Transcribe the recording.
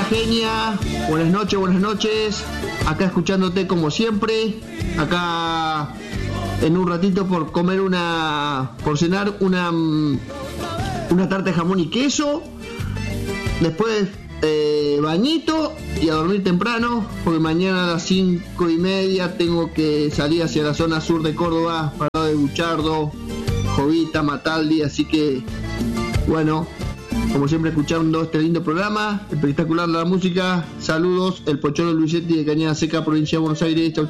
Genia, buenas noches, acá escuchándote como siempre, acá en un ratito por cenar una tarta de jamón y queso, después bañito y a dormir temprano, porque mañana a las 5:30 tengo que salir hacia la zona sur de Córdoba, para de Buchardo, Jovita, Mataldi, así que bueno, como siempre escuchando este lindo programa, espectacular la música. Saludos, el Pocholo Luisetti de Cañada Seca, provincia de Buenos Aires. Chau.